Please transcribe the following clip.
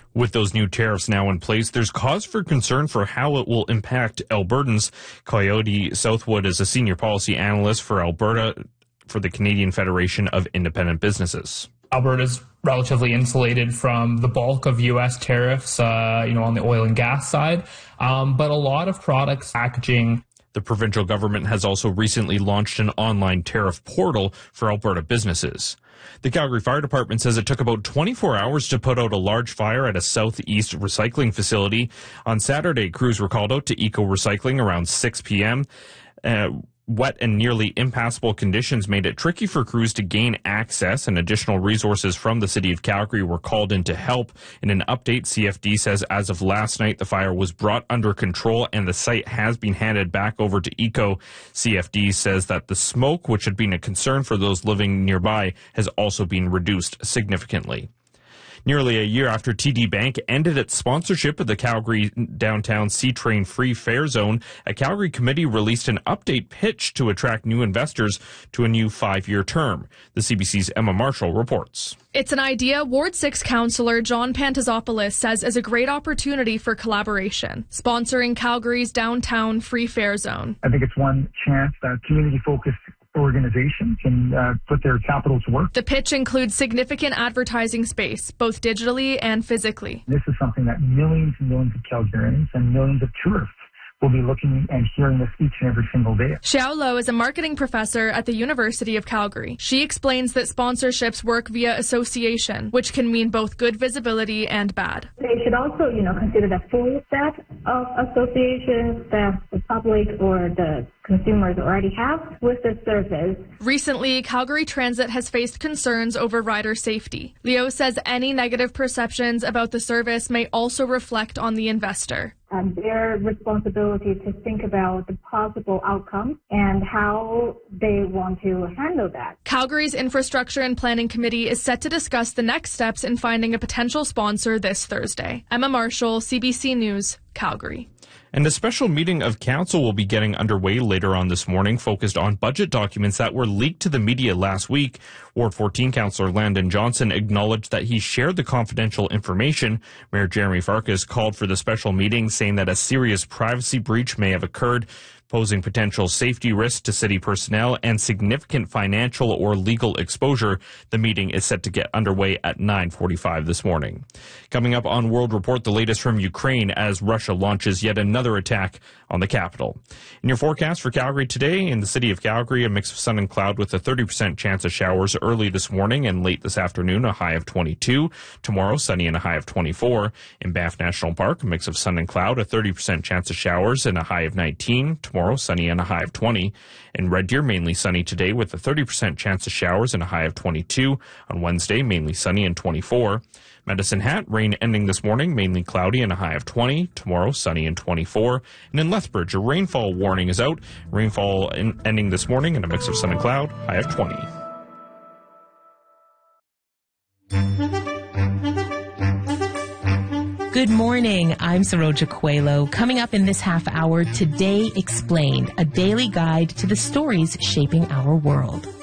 With those new tariffs now in place, there's cause for concern for how it will impact Albertans. Coyote Southwood is a senior policy analyst for Alberta for the Canadian Federation of Independent Businesses. Alberta's relatively insulated from the bulk of U.S. tariffs, on the oil and gas side, but a lot of products, packaging. The provincial government has also recently launched an online tariff portal for Alberta businesses. The Calgary Fire Department says it took about 24 hours to put out a large fire at a southeast recycling facility. On Saturday, crews were called out to Eco Recycling around 6 p.m. Wet and nearly impassable conditions made it tricky for crews to gain access, and additional resources from the City of Calgary were called in to help. In an update, CFD says as of last night, the fire was brought under control and the site has been handed back over to ECO. CFD says that the smoke, which had been a concern for those living nearby, has also been reduced significantly. Nearly a year after TD Bank ended its sponsorship of the Calgary Downtown C-Train Free Fare Zone, a Calgary committee released an update pitch to attract new investors to a new 5-year term. The CBC's Emma Marshall reports. It's an idea Ward 6 councillor John Pantazopoulos says is a great opportunity for collaboration, sponsoring Calgary's Downtown Free Fare Zone. I think it's one chance that community-focused organization can put their capital to work. The pitch includes significant advertising space, both digitally and physically. This is something that millions and millions of Calgarians and millions of tourists will be looking and hearing this each and every single day. Xiao Lo is a marketing professor at the University of Calgary. She explains that sponsorships work via association, which can mean both good visibility and bad. They should also, consider the full set of associations that the public or the consumers already have with the service. Recently, Calgary Transit has faced concerns over rider safety. Leo says any negative perceptions about the service may also reflect on the investor. Their responsibility to think about the possible outcome and how they want to handle that. Calgary's Infrastructure and Planning Committee is set to discuss the next steps in finding a potential sponsor this Thursday. Emma Marshall, CBC News, Calgary. And a special meeting of council will be getting underway later on this morning, focused on budget documents that were leaked to the media last week. Ward 14 councillor Landon Johnson acknowledged that he shared the confidential information. Mayor Jeremy Farkas called for the special meeting, saying that a serious privacy breach may have occurred, posing potential safety risks to city personnel and significant financial or legal exposure. The meeting is set to get underway at 9:45 this morning. Coming up on World Report, the latest from Ukraine as Russia launches yet another attack on the capital. In your forecast for Calgary today, in the city of Calgary, a mix of sun and cloud with a 30% chance of showers early this morning and late this afternoon, a high of 22. Tomorrow, sunny and a high of 24. In Banff National Park, a mix of sun and cloud, a 30% chance of showers and a high of 19. Tomorrow, sunny and a high of 20. In Red Deer, mainly sunny today with a 30% chance of showers and a high of 22. On Wednesday, mainly sunny and 24. Medicine Hat, rain ending this morning, mainly cloudy and a high of 20. Tomorrow, sunny and 24. And in Lethbridge, a rainfall warning is out. Rainfall ending this morning and a mix of sun and cloud, high of 20. Good morning. I'm Saroja Coelho. Coming up in this half hour, Today Explained, a daily guide to the stories shaping our world.